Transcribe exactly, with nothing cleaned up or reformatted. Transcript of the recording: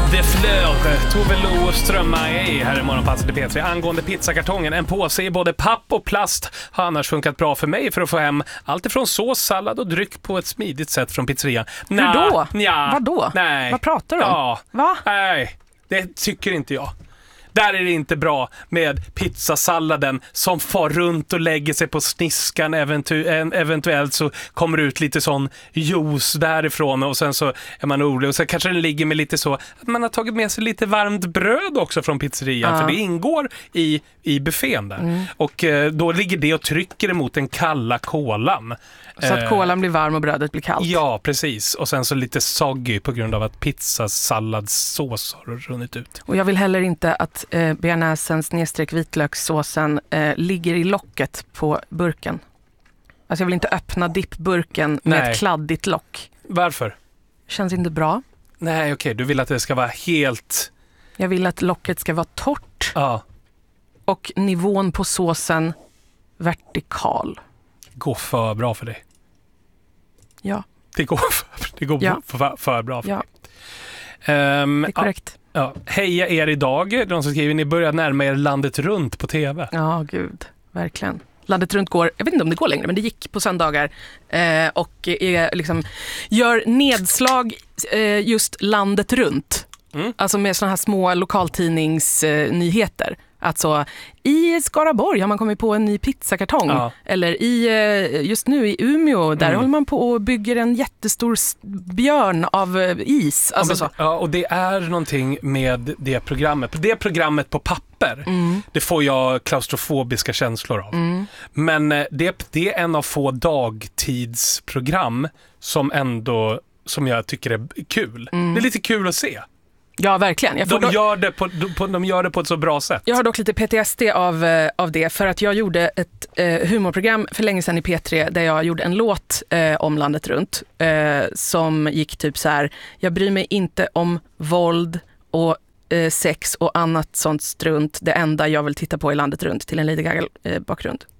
De Fleur, Tove Lo Strömberg här i Morgonpasset i P tre. Angående pizzakartongen, en påse i både papp och plast har annars funkat bra för mig för att få hem allt ifrån sås, sallad och dryck på ett smidigt sätt från pizzerian. Hur då? Nja, Vadå? Nej. Vad pratar du om? Ja, Va? Nej, det tycker inte jag. Där är det inte bra med pizzasalladen som far runt och lägger sig på sniskan. Eventu- eventuellt så kommer det ut lite sån juice därifrån och sen så är man orolig. Och sen kanske den ligger med lite så att man har tagit med sig lite varmt bröd också från pizzerian. Ja. För det ingår i, i buffén där. Mm. Och eh, då ligger det och trycker emot den kalla kolan. Så att kolan blir varm och brödet blir kallt. Ja, precis. Och sen så lite soggy på grund av att pizzasalladssås har runnit ut. Och jag vill heller inte att eh, bearnaisen snedstreck vitlökssåsen eh, ligger i locket på burken. Alltså jag vill inte öppna dippburken med Nej. ett kladdigt lock. Varför? Känns inte bra. Nej, okej. Du vill att det ska vara helt... Jag vill att locket ska vara torrt Ja, och nivån på såsen vertikal. gå för bra för dig. Ja, Det går för, det går Ja. för, för bra för ja dig. Ehm, det är korrekt. ja, ja. Heja er idag. De som skriver, ni börjar närma er landet runt på tv. Ja, gud. Verkligen. Landet runt går, jag vet inte om det går längre, men det gick på söndagar eh, och är, liksom, gör nedslag eh, just landet runt. Mm. Alltså med såna här små lokaltidningsnyheter. Alltså, i Skaraborg har man kommit på en ny pizzakartong. Ja. Eller i, eh, just nu i Umeå, där Mm. håller man på och bygger en jättestor s- björn av eh, is. Alltså ja, så. men, ja, och det är någonting med det programmet. Det programmet på papper, Mm. det får jag klaustrofobiska känslor av. Mm. Men eh, det, det är en av få dagtidsprogram som ändå, som jag tycker är kul. Mm. Det är lite kul att se. Ja, verkligen. Jag får De dock- gör, det på, på, de gör det på ett så bra sätt. Jag har dock lite P T S D av, eh, av det, för att jag gjorde ett eh, humorprogram för länge sedan i P tre där jag gjorde en låt eh, om landet runt eh, som gick typ så här: jag bryr mig inte om våld och eh, sex och annat sånt strunt. Det enda jag vill titta på i landet runt, till en Lady Gaga eh, bakgrund.